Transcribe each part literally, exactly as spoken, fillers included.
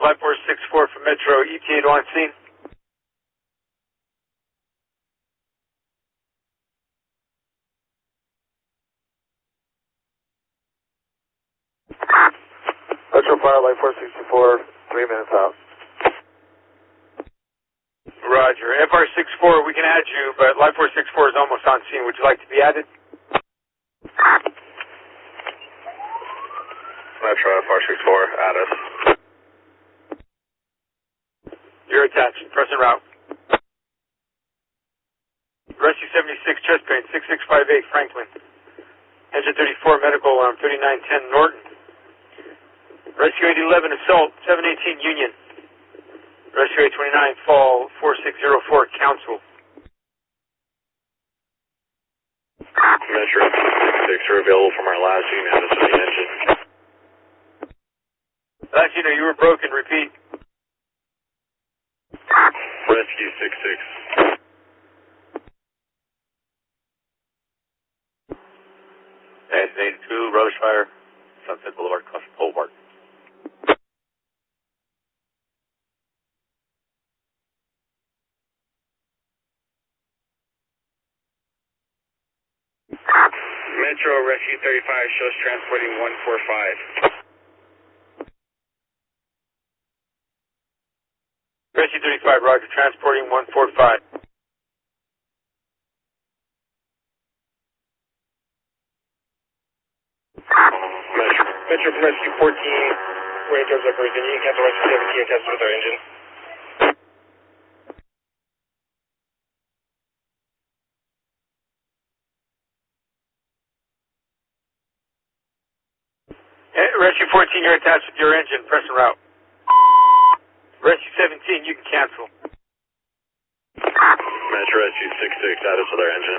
Flight four six four from Metro, E T eight on scene. Metro Firelight four sixty-four, three minutes out. Roger. F R six four, we can add you, but Light four six four is almost on scene. Would you like to be added? Metro F R six four, add us. You're attached. Press en route. Rescue seventy-six, chest pain, six six five eight, Franklin. Engine thirty-four, medical alarm, thirty-nine ten, Norton. Rescue eight eleven, assault, seven eighteen, Union. Rescue eight twenty-nine, fall, four six zero four, Council. Metro F R six six are available from our last unit, add us to the engine. Last unit, you were broken, repeat. Rescue six six. eight two, Rosefire, Sunset Boulevard, Hobart. Metro Rescue thirty-five shows transporting one four five. Rescue thirty-five, roger, transporting one four five. Metro, Metro Rescue fourteen, where it goes up, can you cancel Rescue seventeen and test with our engine? Rescue fourteen, you're attached with your engine. Press en route. Rescue seventeen, you can cancel. Metro Rescue six six, add us with our engine.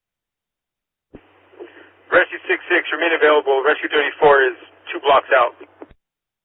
Rescue six six, remain available. Rescue thirty-four is two blocks out.